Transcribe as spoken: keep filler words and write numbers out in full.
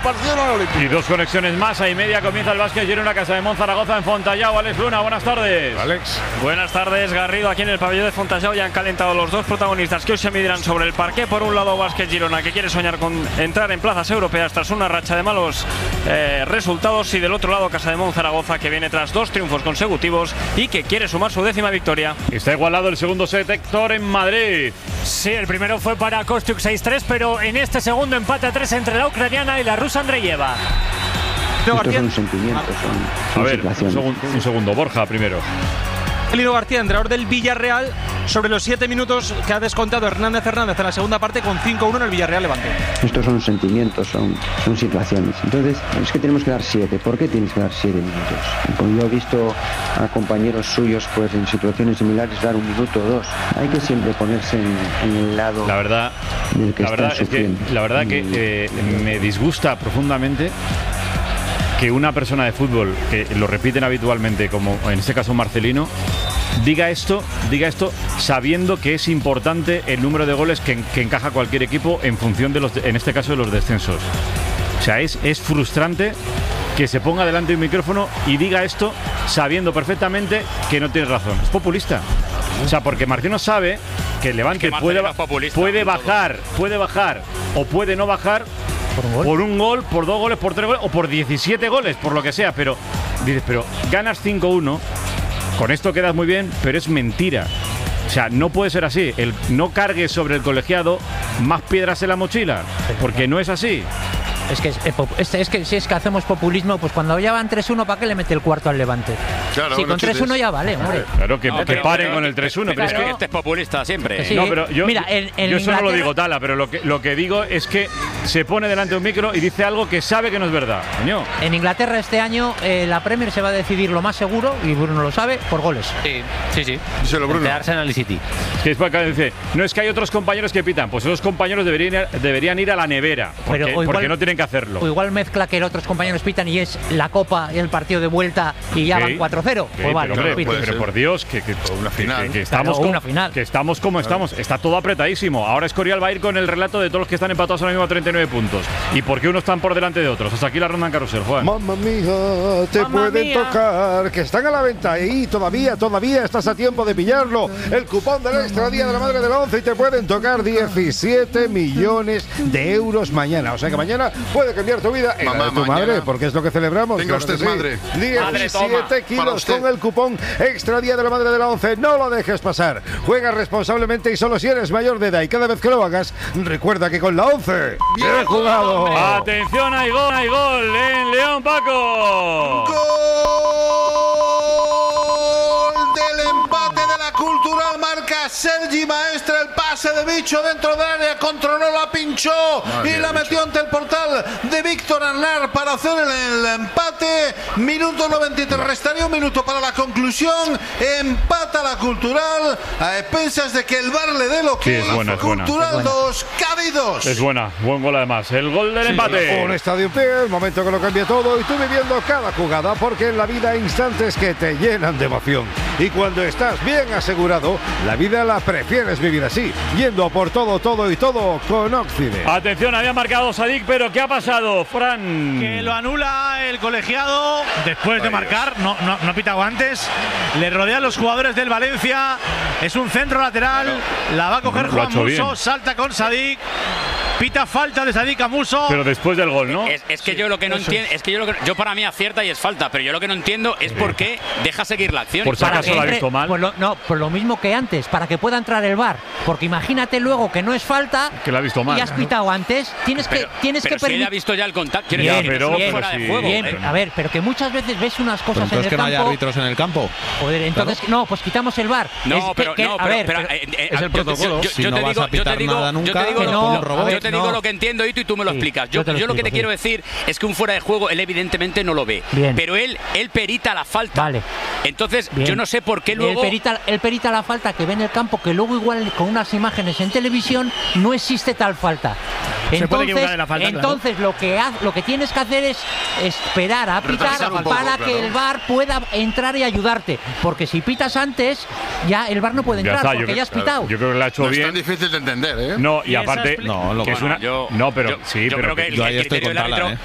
Barcelona Olímpico. Y dos conexiones más, ahí media comienza el Básquet Girona Casa de Monzaragoza en Fontallao. Alex Luna, buenas tardes. Alex. Buenas tardes, Garrido. Aquí en el pabellón de Fontallao ya han calentado los dos protagonistas que hoy se medirán sobre el parqué. Por un lado, Básquet Girona, que quiere soñar con entrar en plazas europeas tras una racha de malos eh, resultados. Y del otro lado, Casa de Monzaragoza, que viene tras dos triunfos consecutivos y que quiere sumar su décima victoria. Está igualado el segundo set, Héctor, en Madrid. Sí, el primero fue para Kostyuk seis tres, pero en este segundo empate a tres entre la ucraniana y la rusa Andreyeva. Estos son sentimientos, son, son A ver, un situaciones. segundo, un segundo, Borja primero. Elino García, entrenador del Villarreal, sobre los siete minutos que ha descontado Hernández Hernández en la segunda parte con cinco uno en el Villarreal Levante. Estos son sentimientos, son, son situaciones. Entonces, es que tenemos que dar siete. ¿Por qué tienes que dar siete minutos? Como yo he visto a compañeros suyos pues en situaciones similares dar un minuto o dos. Hay que siempre ponerse en, en el lado La verdad, del que la está verdad es que, sufriendo. la verdad que eh, me disgusta profundamente que una persona de fútbol, que lo repiten habitualmente, como en este caso Marcelino, diga esto, diga esto sabiendo que es importante el número de goles que, que encaja cualquier equipo en función de los, en este caso, de los descensos. O sea, es, es frustrante que se ponga delante de un micrófono y diga esto sabiendo perfectamente que no tiene razón. Es populista. O sea, porque Martino sabe que el Levante Es que puede, Marcelino es populista, puede todo. bajar, puede bajar o puede no bajar ¿Por un gol? por un gol, por dos goles, por tres goles o por diecisiete goles, por lo que sea. Pero dices, pero ganas cinco uno, con esto quedas muy bien, pero es mentira. O sea, no puede ser así. El, no cargues sobre el colegiado más piedras en la mochila, porque no es así. Es que, es, es, es que si es que hacemos populismo, pues cuando ya van tres uno, ¿para qué le mete el cuarto al Levante? Claro, Si no con tres uno ya vale, hombre. Claro, que, No, que pero- paren pero- con el tres uno. Pero claro. es que Este es populista siempre. Que sí. no, pero yo, Mira, en- en yo eso no lo Inglaterra- digo Tala, pero lo que, lo que digo es que se pone delante de un micro y dice algo que sabe que no es verdad. Coño. En Inglaterra este año eh, la Premier se va a decidir lo más seguro, y Bruno lo sabe, por goles. Sí, sí, sí. Díselo, Bruno. Entre Arsenal y City. Que después acá dice, no es que hay otros compañeros que pitan, pues esos compañeros deberían ir, deberían ir a la nevera, porque, Pero o igual- porque no tienen que hacerlo. O igual mezcla que otros compañeros pitan y es la Copa y el partido de vuelta y ya Sí, van cuatro cero. sí, Pues vale, pero, hombre, no piten. puede pero ser. por Dios, que, que, O una que- final. que- que estamos, Claro, o como, una final. que estamos como estamos. Está todo apretadísimo. Ahora Escorial va a ir con el relato de todos los que están empatados ahora mismo a treinta y nueve puntos. ¿Y por qué unos están por delante de otros? Hasta aquí la ronda en carrusel, Juan. Mamma mía, te Mamma pueden mía. tocar, que están a la venta y todavía, todavía estás a tiempo de pillarlo. El cupón del Extra Día de la Madre de la Once y te pueden tocar diecisiete millones de euros mañana. O sea que mañana puede cambiar tu vida y la Mamá, de tu mañana. madre, porque es lo que celebramos. Tenga claro que usted madre. diecisiete Para kilos usted. con el cupón Extra Día de la Madre de la Once. No lo dejes pasar. Juega responsablemente y solo si eres mayor de edad. Y cada vez que lo hagas, recuerda que con la Once, bien jugado. Atención, hay gol, hay gol en León, Paco. Gol del empate de la Cultural, marca Sergi Maestre, el pase de Bicho dentro del área, controló, la pinchó Madre y la mía, metió ante el portal de Víctor Arnar para hacer el, el empate. Minuto noventa y tres, restaría un minuto para la conclusión. Empata la Cultural a expensas de que el V A R le dé lo Sí, que es buena, es buena. Cultural dos, Cádiz dos. Es buena, buen gol además. El gol del empate. Un estadio en pie, el momento que lo cambia todo y tú viviendo cada jugada, porque en la vida hay instantes que te llenan de emoción. Y cuando estás bien asegurado, la vida la prefieres vivir así, yendo por todo, todo y todo con Oxide. Atención, había marcado Sadik, pero ¿qué ha pasado, Fran? Que lo anula el colegiado después de marcar, no, no, no ha pitado antes. Le rodean los jugadores del Valencia. Es un centro lateral. La va a coger Lo ha Juan hecho Musso. bien. Salta con Sadik. Pita falta de Sadik a Musso. Pero después del gol, ¿no? Es, es que yo lo que no entiendo, es que yo lo que yo para mí acierta y es falta, pero yo lo que no entiendo es por qué deja seguir la acción. Por si Para acaso que lo ha entre- visto mal. Pues lo, no, pues lo mismo que antes, para que pueda entrar el V A R. Porque imagínate luego que no es falta Que lo ha visto mal. y has pitado antes. Tienes pero, que, tienes pero que si él permitir. ha visto ya el contacto, quiero Bien, decir, pero- es bien, fuera pero de sí. juego. Bien, Eh, a ver, pero que muchas veces ves unas cosas en Entonces el que no campo. haya árbitros en el campo. Joder, entonces no, pues quitamos el V A R. No, Es que- pero, que- no, a pero, ver, pero, pero- eh, eh, es el yo- protocolo. Yo, yo- Si yo no te vas digo, a yo te pitar digo, nada yo nunca, te digo, que lo- no, lo- a ver, yo te digo no. lo que entiendo, Itu, y tú me lo Sí, explicas. yo Yo, te lo yo lo que te explico, quiero sí. decir es que un fuera de juego, él evidentemente no lo ve. Bien. Pero él, él perita la falta. Vale. Entonces, Bien. yo no sé por qué luego. El perita, el perita la falta que ve en el campo, que luego igual con unas imágenes en televisión no existe tal falta. Se puede Entonces, equivocar en la falta, claro. entonces lo que ha- lo que tienes que hacer es esperar a pitar Retrasar un poco, para claro. que el V A R pueda entrar y ayudarte, porque si pitas antes ya el V A R no puede Ya entrar está, yo porque creo- ya has pitado. Yo creo que lo ha hecho No es bien. tan difícil de entender, ¿eh? No, y, Y esa aparte, expli- No, lo que es Bueno, una, yo- no, pero yo- sí, yo pero creo que el, yo el ahí estoy criterio con del Tala, árbitro, ¿eh?